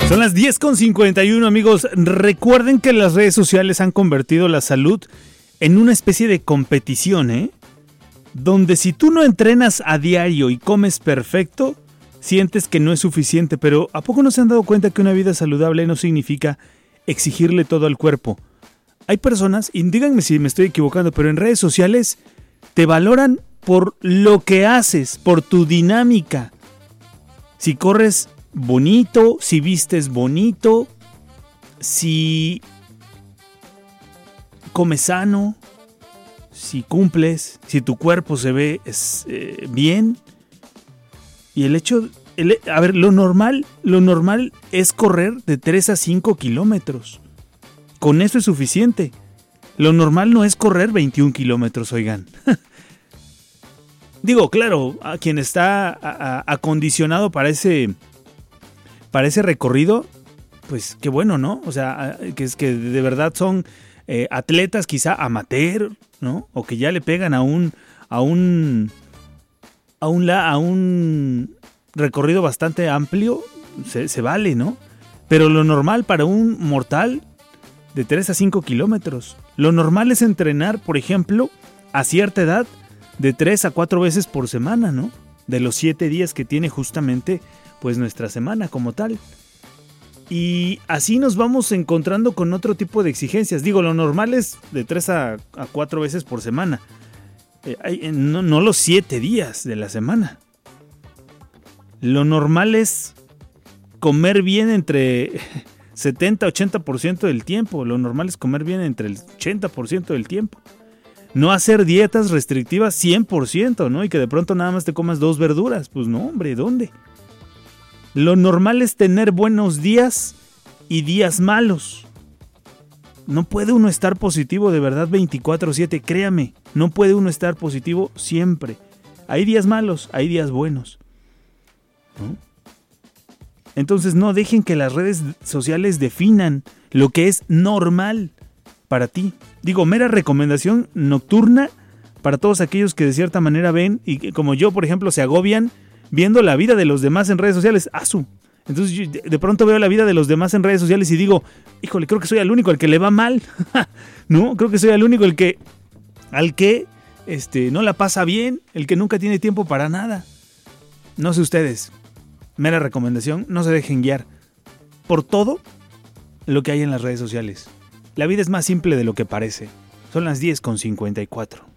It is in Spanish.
Son las 10:51, amigos. Recuerden que las redes sociales han convertido la salud en una especie de competición, ¿eh? Donde si tú no entrenas a diario y comes perfecto, sientes que no es suficiente. Pero ¿a poco no se han dado cuenta que una vida saludable no significa exigirle todo al cuerpo? Hay personas, y díganme si me estoy equivocando, pero en redes sociales te valoran por lo que haces, por tu dinámica. Si corres bonito, si vistes bonito, si comes sano, si cumples, si tu cuerpo se ve bien. Y el hecho, a ver, lo normal es correr de 3 a 5 kilómetros. Con eso es suficiente. Lo normal no es correr 21 kilómetros, oigan. Digo, claro, a quien está acondicionado para ese recorrido, pues qué bueno, ¿no? O sea, que es que de verdad son atletas quizá amateur, ¿no? O que ya le pegan a un recorrido bastante amplio, se vale, ¿no? Pero lo normal para un mortal, de 3 a 5 kilómetros. Lo normal es entrenar, por ejemplo, a cierta edad, de 3 a 4 veces por semana, ¿no? De los 7 días que tiene justamente pues nuestra semana como tal. Y así nos vamos encontrando con otro tipo de exigencias. Digo, lo normal es de 3 a 4 veces por semana. No los 7 días de la semana. Lo normal es comer bien entre 70-80% del tiempo. Lo normal es comer bien entre el 80% del tiempo. No hacer dietas restrictivas 100%, ¿no? Y que de pronto nada más te comas 2 verduras. Pues no, hombre, ¿dónde? Lo normal es tener buenos días y días malos. No puede uno estar positivo de verdad 24/7, créame. No puede uno estar positivo siempre. Hay días malos, hay días buenos, ¿no? Entonces no dejen que las redes sociales definan lo que es normal para ti. Digo, mera recomendación nocturna para todos aquellos que de cierta manera ven y que, como yo, por ejemplo, se agobian viendo la vida de los demás en redes sociales. Entonces yo de pronto veo la vida de los demás en redes sociales y digo, híjole, creo que soy el único al que le va mal. No, creo que soy el único al que no la pasa bien, el que nunca tiene tiempo para nada. No sé ustedes, mera recomendación, no se dejen guiar por todo lo que hay en las redes sociales. La vida es más simple de lo que parece. Son las 10:54.